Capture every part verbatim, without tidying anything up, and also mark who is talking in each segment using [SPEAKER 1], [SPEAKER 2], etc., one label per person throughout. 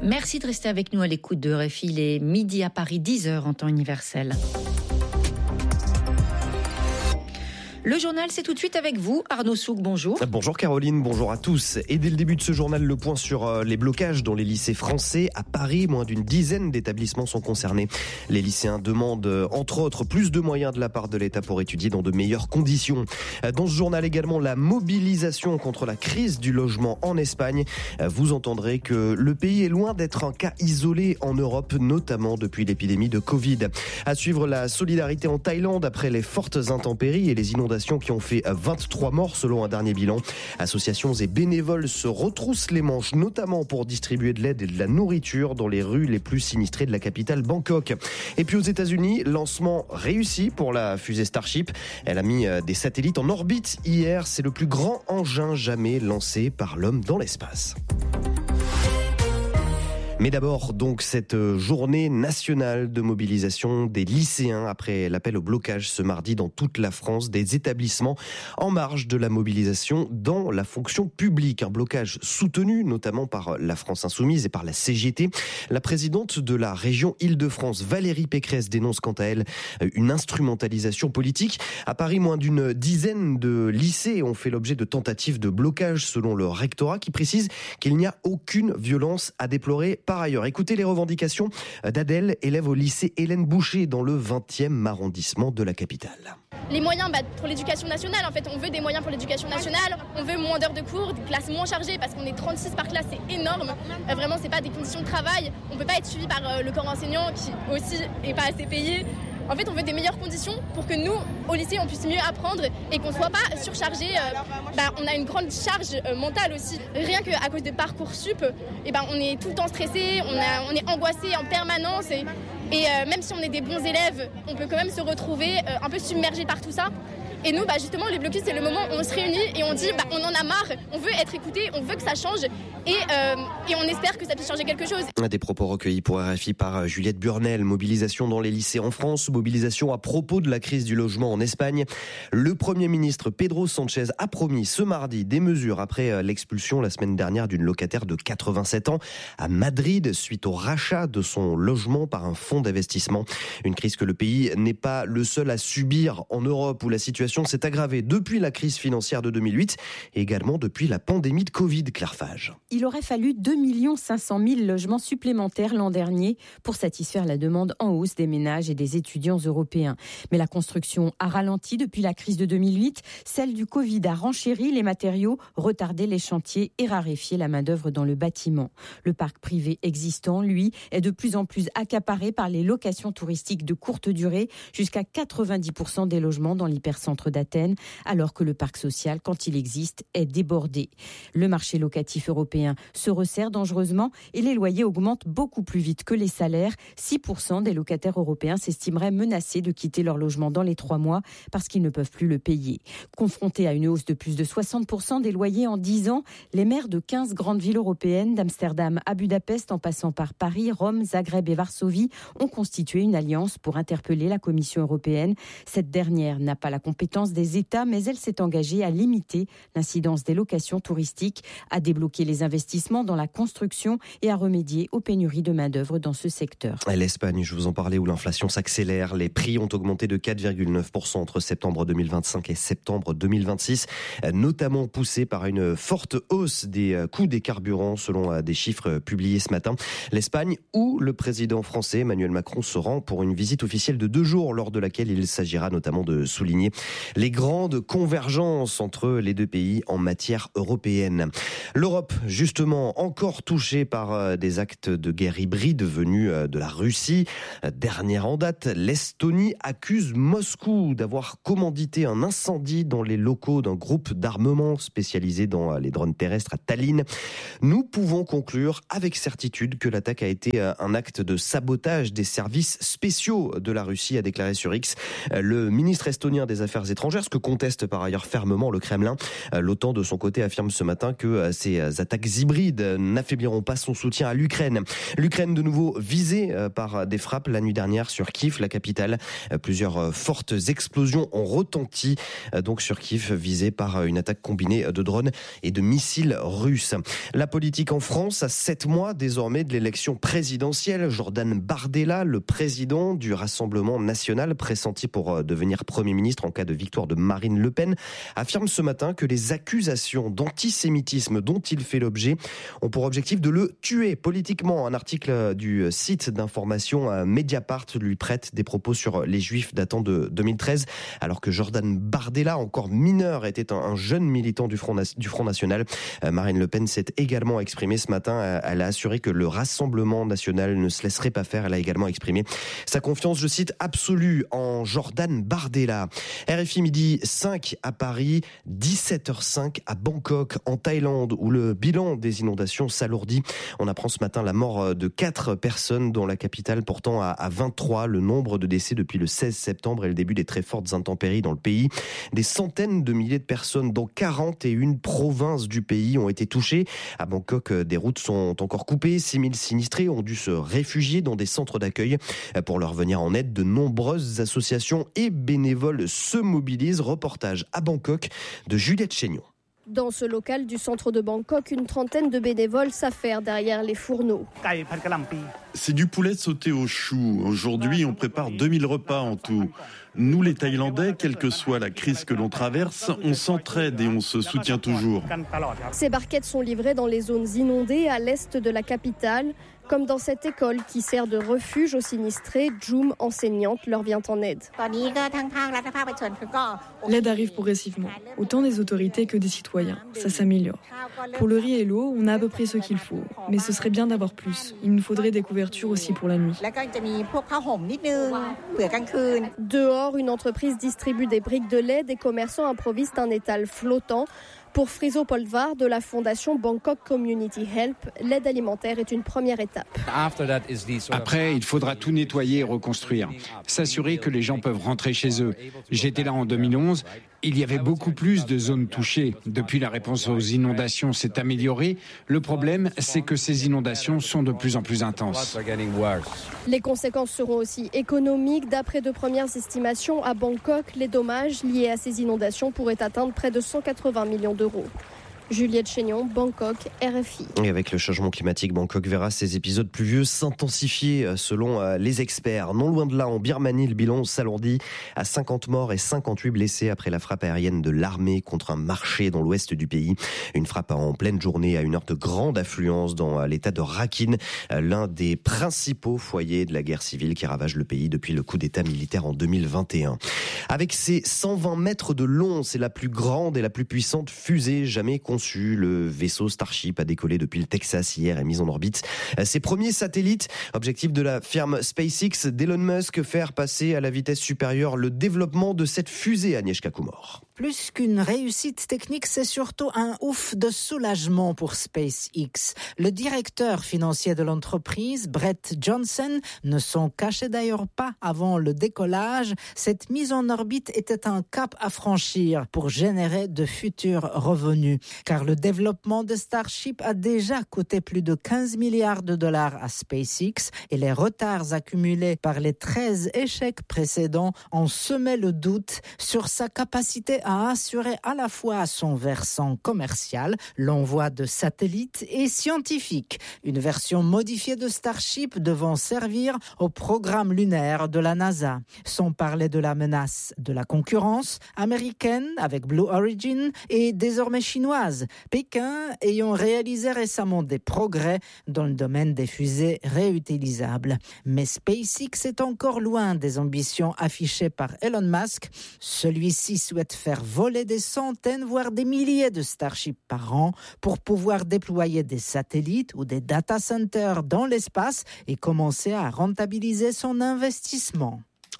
[SPEAKER 1] Merci de rester avec nous à l'écoute de R F I. Il est midi à Paris, dix heures en temps universel. Le journal, c'est tout de suite avec vous. Arnaud Souk, bonjour.
[SPEAKER 2] Bonjour Caroline, bonjour à tous. Et dès le début de ce journal, le point sur les blocages dans les lycées français. À Paris, moins d'une dizaine d'établissements sont concernés. Les lycéens demandent, entre autres, plus de moyens de la part de l'État pour étudier dans de meilleures conditions. Dans ce journal également, la mobilisation contre la crise du logement en Espagne. Vous entendrez que le pays est loin d'être un cas isolé en Europe, notamment depuis l'épidémie de Covid. À suivre, la solidarité en Thaïlande après les fortes intempéries et les inondations qui ont fait vingt-trois morts selon un dernier bilan. Associations et bénévoles se retroussent les manches, notamment pour distribuer de l'aide et de la nourriture dans les rues les plus sinistrées de la capitale Bangkok. Et puis aux États-Unis, lancement réussi pour la fusée Starship. Elle a mis des satellites en orbite hier. C'est le plus grand engin jamais lancé par l'homme dans l'espace. Mais d'abord, donc, cette journée nationale de mobilisation des lycéens après l'appel au blocage ce mardi dans toute la France des établissements en marge de la mobilisation dans la fonction publique. Un blocage soutenu notamment par la France Insoumise et par la C G T. La présidente de la région Île-de-France, Valérie Pécresse, dénonce quant à elle une instrumentalisation politique. À Paris, moins d'une dizaine de lycées ont fait l'objet de tentatives de blocage selon le rectorat qui précise qu'il n'y a aucune violence à déplorer. Par ailleurs, écoutez les revendications d'Adèle, élève au lycée Hélène Boucher dans le vingtième arrondissement de la capitale.
[SPEAKER 3] Les moyens bah, pour l'éducation nationale, en fait, on veut des moyens pour l'éducation nationale, on veut moins d'heures de cours, des classes moins chargées parce qu'on est trente-six par classe, c'est énorme. Euh, vraiment, c'est pas des conditions de travail, on peut pas être suivi par euh, le corps enseignant qui aussi est pas assez payé. En fait, on veut des meilleures conditions pour que nous, au lycée, on puisse mieux apprendre et qu'on ne soit pas surchargé. Euh, bah, on a une grande charge euh, mentale aussi. Rien qu'à cause de Parcoursup, et bah, on est tout le temps stressé, on, a, on est angoissé en permanence. Et, et euh, même si on est des bons élèves, on peut quand même se retrouver euh, un peu submergé par tout ça. Et nous, bah, justement, les blocus, c'est le moment où on se réunit et on dit bah, on en a marre, on veut être écouté, on veut que ça change et, euh, et on espère que ça puisse changer quelque chose.
[SPEAKER 2] Des propos recueillis pour R F I par Juliette Burnel. Mobilisation dans les lycées en France, mobilisation à propos de la crise du logement en Espagne. Le Premier ministre Pedro Sánchez a promis ce mardi des mesures après l'expulsion la semaine dernière d'une locataire de quatre-vingt-sept ans à Madrid suite au rachat de son logement par un fonds d'investissement. Une crise que le pays n'est pas le seul à subir en Europe où la situation s'est aggravée depuis la crise financière de deux mille huit et également depuis la pandémie de Covid. Claire Fage.
[SPEAKER 4] Il aurait fallu deux millions cinq cent mille logements supplémentaires l'an dernier pour satisfaire la demande en hausse des ménages et des étudiants européens. Mais la construction a ralenti depuis la crise de deux mille huit. Celle du Covid a renchéri les matériaux, retardé les chantiers et raréfié la main-d'œuvre dans le bâtiment. Le parc privé existant, lui, est de plus en plus accaparé par les locations touristiques de courte durée, jusqu'à quatre-vingt-dix pour cent des logements dans l'hypercentre d'Athènes, alors que le parc social, quand il existe, est débordé. Le marché locatif européen se resserre dangereusement et les loyers augmentent beaucoup plus vite que les salaires. six pour cent des locataires européens s'estimeraient menacés de quitter leur logement dans les trois mois parce qu'ils ne peuvent plus le payer. Confrontés à une hausse de plus de soixante pour cent des loyers en dix ans, les maires de quinze grandes villes européennes, d'Amsterdam à Budapest en passant par Paris, Rome, Zagreb et Varsovie, ont constitué une alliance pour interpeller la Commission européenne. Cette dernière n'a pas la compétence des États, mais elle s'est engagée à limiter l'incidence des locations touristiques, à débloquer les investissements dans la construction et à remédier aux pénuries de main-d'œuvre dans ce secteur.
[SPEAKER 2] L'Espagne, je vous en parlais, où l'inflation s'accélère. Les prix ont augmenté de quatre virgule neuf pour cent entre septembre deux mille vingt-cinq et septembre deux mille vingt-six, notamment poussés par une forte hausse des coûts des carburants, selon des chiffres publiés ce matin. L'Espagne, où le président français Emmanuel Macron se rend pour une visite officielle de deux jours, lors de laquelle il s'agira notamment de souligner les grandes convergences entre les deux pays en matière européenne. L'Europe, justement, encore touchée par des actes de guerre hybride venus de la Russie. Dernière en date, l'Estonie accuse Moscou d'avoir commandité un incendie dans les locaux d'un groupe d'armement spécialisé dans les drones terrestres à Tallinn. Nous pouvons conclure avec certitude que l'attaque a été un acte de sabotage des services spéciaux de la Russie, a déclaré sur X le ministre estonien des Affaires affaires étrangères, ce que conteste par ailleurs fermement le Kremlin. L'OTAN, de son côté, affirme ce matin que ces attaques hybrides n'affaibliront pas son soutien à l'Ukraine. L'Ukraine, de nouveau visée par des frappes la nuit dernière sur Kiev, la capitale. Plusieurs fortes explosions ont retenti donc sur Kiev, visée par une attaque combinée de drones et de missiles russes. La politique en France, à sept mois désormais de l'élection présidentielle, Jordan Bardella, le président du Rassemblement national, pressenti pour devenir Premier ministre en cas de victoire de Marine Le Pen, affirme ce matin que les accusations d'antisémitisme dont il fait l'objet ont pour objectif de le tuer politiquement. Un article du site d'information Mediapart lui prête des propos sur les Juifs datant de deux mille treize, alors que Jordan Bardella, encore mineur, était un jeune militant du Front, du Front National. Marine Le Pen s'est également exprimée ce matin. Elle a assuré que le Rassemblement national ne se laisserait pas faire. Elle a également exprimé sa confiance, je cite, absolue en Jordan Bardella. R F I midi cinq à Paris, dix-sept heures cinq à Bangkok, en Thaïlande, où le bilan des inondations s'alourdit. On apprend ce matin la mort de quatre personnes, dont la capitale portant à vingt-trois le nombre de décès depuis le seize septembre et le début des très fortes intempéries dans le pays. Des centaines de milliers de personnes dans quarante et une provinces du pays ont été touchées. À Bangkok, des routes sont encore coupées. six mille sinistrés ont dû se réfugier dans des centres d'accueil. Pour leur venir en aide, de nombreuses associations et bénévoles se mobilisent. Reportage à Bangkok de Juliette Chénion.
[SPEAKER 5] Dans ce local du centre de Bangkok, une trentaine de bénévoles s'affairent derrière les fourneaux.
[SPEAKER 6] C'est du poulet sauté au chou. Aujourd'hui, on prépare deux mille repas en tout. Nous, les Thaïlandais, quelle que soit la crise que l'on traverse, on s'entraide et on se soutient toujours.
[SPEAKER 5] Ces barquettes sont livrées dans les zones inondées à l'est de la capitale, comme dans cette école qui sert de refuge aux sinistrés. Jum, enseignante, leur vient en aide.
[SPEAKER 7] L'aide arrive progressivement, autant des autorités que des citoyens. Ça s'améliore. Pour le riz et l'eau, on a à peu près ce qu'il faut. Mais ce serait bien d'avoir plus. Il nous faudrait des couvertures aussi pour la nuit.
[SPEAKER 5] Dehors, une entreprise distribue des briques de lait. Des commerçants improvisent un étal flottant. Pour Friso Polvar de la fondation Bangkok Community Help, l'aide alimentaire est une première étape.
[SPEAKER 8] Après, il faudra tout nettoyer et reconstruire. S'assurer que les gens peuvent rentrer chez eux. J'étais là en deux mille onze. Il y avait beaucoup plus de zones touchées. Depuis, la réponse aux inondations s'est améliorée. Le problème, c'est que ces inondations sont de plus en plus intenses.
[SPEAKER 5] Les conséquences seront aussi économiques. D'après de premières estimations, à Bangkok, les dommages liés à ces inondations pourraient atteindre près de cent quatre-vingts millions d'euros. Juliette Chénion, Bangkok, R F I.
[SPEAKER 2] Et avec le changement climatique, Bangkok verra ses épisodes pluvieux s'intensifier selon les experts. Non loin de là, en Birmanie, le bilan s'alourdit à cinquante morts et cinquante-huit blessés après la frappe aérienne de l'armée contre un marché dans l'ouest du pays. Une frappe en pleine journée à une heure de grande affluence dans l'état de Rakhine, l'un des principaux foyers de la guerre civile qui ravage le pays depuis le coup d'état militaire en deux mille vingt et un. Avec ses cent vingt mètres de long, c'est la plus grande et la plus puissante fusée jamais conçue. Le vaisseau Starship a décollé depuis le Texas hier et mis en orbite ses premiers satellites. Objectif de la firme SpaceX d'Elon Musk, faire passer à la vitesse supérieure le développement de cette fusée, Agnieszka Kumor.
[SPEAKER 9] Plus qu'une réussite technique, c'est surtout un ouf de soulagement pour SpaceX. Le directeur financier de l'entreprise, Brett Johnson, ne s'en cachait d'ailleurs pas avant le décollage. Cette mise en orbite était un cap à franchir pour générer de futurs revenus. Car le développement de Starship a déjà coûté plus de quinze milliards de dollars à SpaceX et les retards accumulés par les treize échecs précédents ont semé le doute sur sa capacité à assurer à la fois son versant commercial, l'envoi de satellites et scientifique. Une version modifiée de Starship devant servir au programme lunaire de la NASA. Sans parler de la menace de la concurrence américaine avec Blue Origin et désormais chinoise. Pékin ayant réalisé récemment des progrès dans le domaine des fusées réutilisables. Mais SpaceX est encore loin des ambitions affichées par Elon Musk. Celui-ci souhaite faire voler des centaines, voire des milliers de Starship par an pour pouvoir déployer des satellites ou des data centers dans l'espace et commencer à rentabiliser son investissement.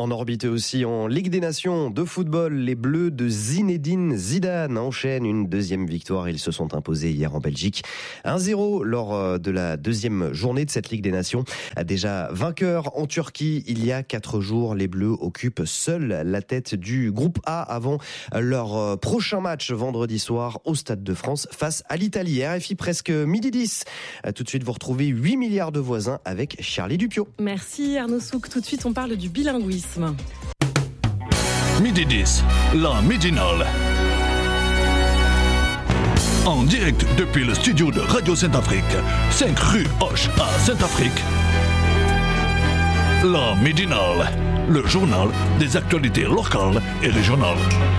[SPEAKER 2] En orbite aussi en Ligue des Nations de football, les Bleus de Zinedine Zidane enchaînent une deuxième victoire. Ils se sont imposés hier en Belgique un zéro lors de la deuxième journée de cette Ligue des Nations. Déjà vainqueur en Turquie il y a quatre jours, les Bleus occupent seuls la tête du groupe A avant leur prochain match vendredi soir au Stade de France face à l'Italie. R F I presque midi dix. Tout de suite, vous retrouvez huit milliards de voisins avec Charlie Dupiot.
[SPEAKER 10] Merci Arnaud Souk. Tout de suite, on parle du bilinguisme.
[SPEAKER 11] Midi dix, la midinale. En direct depuis le studio de Radio Saint-Afrique, cinq rue Hoche à Saint-Afrique. La midinale, le journal des actualités locales et régionales.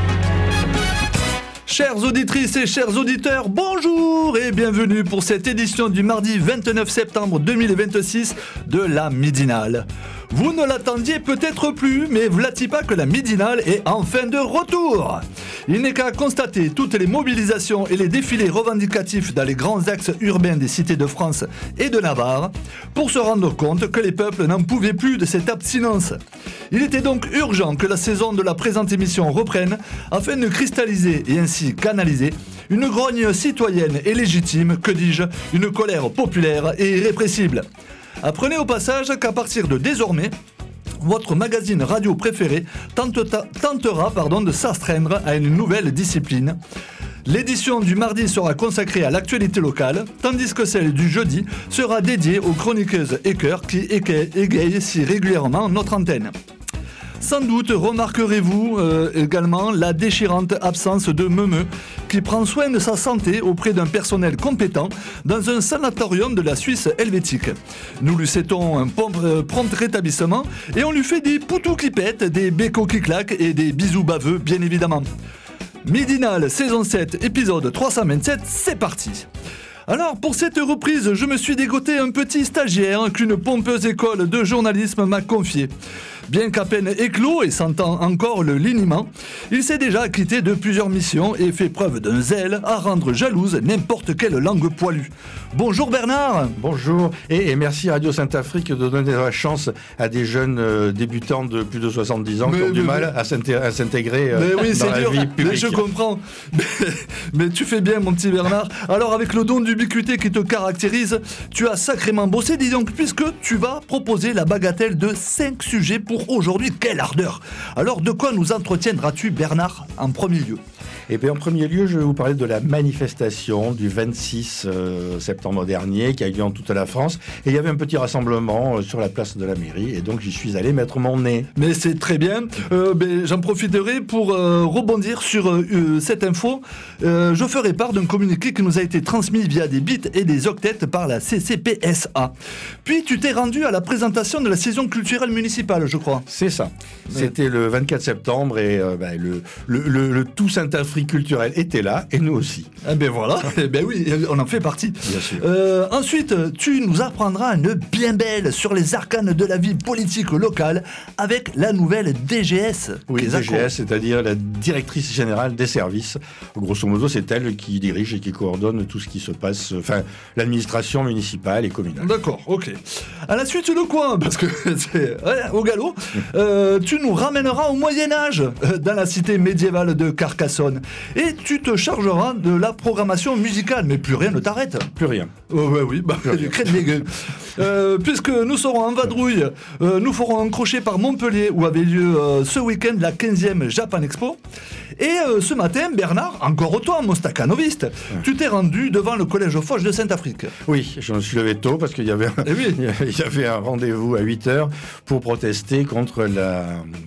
[SPEAKER 12] Chères auditrices et chers auditeurs, bonjour et bienvenue pour cette édition du mardi vingt-neuf septembre deux mille vingt-six de la Midinale. Vous ne l'attendiez peut-être plus, mais vlati pas que la Midinale est enfin de retour. Il n'est qu'à constater toutes les mobilisations et les défilés revendicatifs dans les grands axes urbains des cités de France et de Navarre pour se rendre compte que les peuples n'en pouvaient plus de cette abstinence. Il était donc urgent que la saison de la présente émission reprenne afin de cristalliser et ainsi canaliser une grogne citoyenne et légitime, que dis-je, une colère populaire et irrépressible. Apprenez au passage qu'à partir de désormais, votre magazine radio préféré tentera, tentera pardon, de s'astreindre à une nouvelle discipline. L'édition du mardi sera consacrée à l'actualité locale, tandis que celle du jeudi sera dédiée aux chroniqueuses équeurs qui égayent si régulièrement notre antenne. Sans doute remarquerez-vous euh, également la déchirante absence de Meumeu, qui prend soin de sa santé auprès d'un personnel compétent dans un sanatorium de la Suisse helvétique. Nous lui souhaitons un prompt rétablissement et on lui fait des poutous qui pètent, des bécots qui claquent et des bisous baveux, bien évidemment. Midinale, saison sept, épisode trois cent vingt-sept, c'est parti. Alors, pour cette reprise, je me suis dégoté un petit stagiaire qu'une pompeuse école de journalisme m'a confié. Bien qu'à peine éclos et sentant encore le liniment, il s'est déjà acquitté de plusieurs missions et fait preuve d'un zèle à rendre jalouse n'importe quelle langue poilue. Bonjour Bernard.
[SPEAKER 13] Bonjour et, et merci Radio Saint-Afrique de donner la chance à des jeunes euh, débutants de plus de soixante-dix ans mais, qui ont mais, du mal mais, à, s'inté- à s'intégrer euh,
[SPEAKER 12] mais oui,
[SPEAKER 13] dans la
[SPEAKER 12] dur.
[SPEAKER 13] vie publique.
[SPEAKER 12] Mais je comprends. Mais, mais tu fais bien mon petit Bernard. Alors avec le don d'ubiquité qui te caractérise, tu as sacrément bossé, dis donc, puisque tu vas proposer la bagatelle de cinq sujets pour aujourd'hui. Quelle ardeur! Alors de quoi nous entretiendras-tu Bernard en premier lieu?
[SPEAKER 13] Eh bien, en premier lieu, je vais vous parler de la manifestation du vingt-six euh, septembre dernier qui a eu lieu dans toute la France. Et il y avait un petit rassemblement euh, sur la place de la mairie. Et donc, j'y suis allé mettre mon nez.
[SPEAKER 12] Mais c'est très bien. Euh, ben, j'en profiterai pour euh, rebondir sur euh, cette info. Euh, je ferai part d'un communiqué qui nous a été transmis via des bits et des octets par la C C P S A. Puis, tu t'es rendu à la présentation de la saison culturelle municipale, je crois.
[SPEAKER 13] C'est ça. Mais... C'était le vingt-quatre septembre et euh, ben, le, le, le, le tout Saint-Afrique culturel était là et nous aussi.
[SPEAKER 12] Eh ben voilà, eh ben oui, on en fait partie.
[SPEAKER 13] Bien sûr.
[SPEAKER 12] Euh, ensuite, tu nous apprendras une bien belle sur les arcanes de la vie politique locale avec la nouvelle D G S.
[SPEAKER 13] Oui, D G S, c'est-à-dire la directrice générale des services. Grosso modo, c'est elle qui dirige et qui coordonne tout ce qui se passe, enfin, l'administration municipale et communale.
[SPEAKER 12] D'accord, ok. À la suite de quoi? Parce que c'est ouais, au galop, euh, tu nous ramèneras au Moyen-Âge, dans la cité médiévale de Carcassonne. Et tu te chargeras de la programmation musicale, mais plus rien ne t'arrête.
[SPEAKER 13] Plus rien.
[SPEAKER 12] Oh, ouais, oui, bah, crête les gueules. Euh, puisque nous serons en vadrouille, euh, nous ferons un crochet par Montpellier où avait lieu euh, ce week-end la quinzième Japan Expo. Et euh, ce matin, Bernard, encore toi, mon staccanoviste, ouais. tu t'es rendu devant le collège Foch de Saint-Afrique.
[SPEAKER 13] Oui, je me suis levé tôt parce qu'il y avait un, eh oui. il y avait un rendez-vous à huit heures pour protester contre la...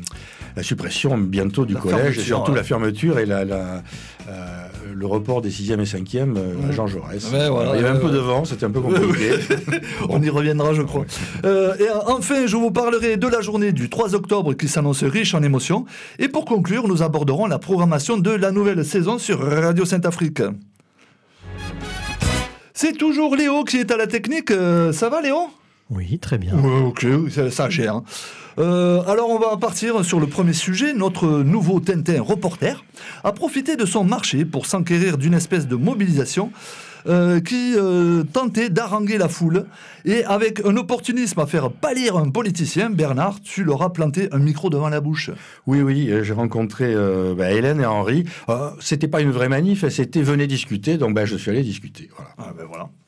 [SPEAKER 13] la suppression bientôt du la collège et surtout ouais. la fermeture et la, la, euh, le report des sixième et cinquième euh, à Jean Jaurès. Ouais, voilà, il y avait ouais, un peu ouais. de vent, c'était un peu compliqué.
[SPEAKER 12] On y reviendra, je crois. Ouais. Euh, et enfin, je vous parlerai de la journée du trois octobre qui s'annonce riche en émotions. Et pour conclure, nous aborderons la programmation de la nouvelle saison sur Radio Saint-Afrique. C'est toujours Léo qui est à la technique. Euh, ça va, Léo ?
[SPEAKER 14] Oui, très bien.
[SPEAKER 12] Ouais, ok, ça, ça gère. Euh, alors on va partir sur le premier sujet. Notre nouveau Tintin reporter a profité de son marché pour s'enquérir d'une espèce de mobilisation euh, qui euh, tentait d'haranguer la foule. Et avec un opportunisme à faire pâlir un politicien, Bernard, tu leur as planté un micro devant la bouche.
[SPEAKER 13] Oui, oui, j'ai rencontré euh, bah, Hélène et Henri. Euh, c'était pas une vraie manif, c'était venez discuter, donc bah, je suis allé discuter. Voilà.
[SPEAKER 12] Ah, ben voilà.